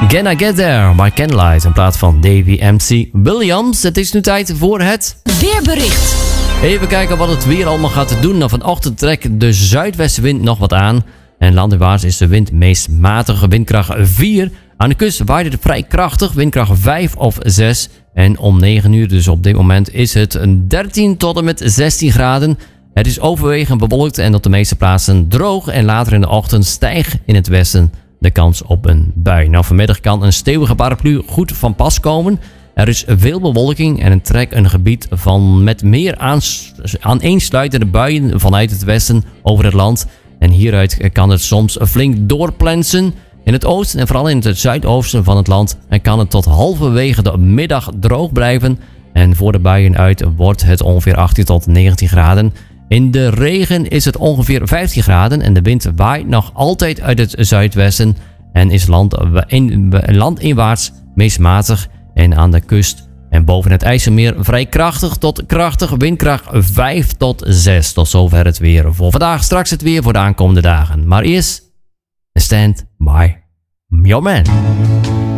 Can I Get There by Candlelight in plaats van Davy MC Williams. Het is nu tijd voor het weerbericht. Even kijken wat het weer allemaal gaat doen. Nou, vanochtend trekt de zuidwestenwind nog wat aan. En landinwaarts is de wind meest matige, windkracht 4. Aan de kust waait het vrij krachtig, windkracht 5 of 6. En om 9 uur, dus op dit moment, is het 13 tot en met 16 graden. Het is overwegend bewolkt en op de meeste plaatsen droog. En later in de ochtend stijgt in het westen de kans op een bui. Nou, vanmiddag kan een stevige paraplu goed van pas komen. Er is veel bewolking en het trekt een gebied van met meer aaneensluitende buien vanuit het westen over het land. En hieruit kan het soms flink doorplensen. In het oosten en vooral in het zuidoosten van het land kan het tot halverwege de middag droog blijven. En voor de buien uit wordt het ongeveer 18 tot 19 graden. In de regen is het ongeveer 15 graden en de wind waait nog altijd uit het zuidwesten. En is landinwaarts meest matig en aan de kust en boven het IJsselmeer vrij krachtig tot krachtig, windkracht 5 tot 6. Tot zover het weer voor vandaag. Straks het weer voor de aankomende dagen. Maar eerst Stand By Your Man.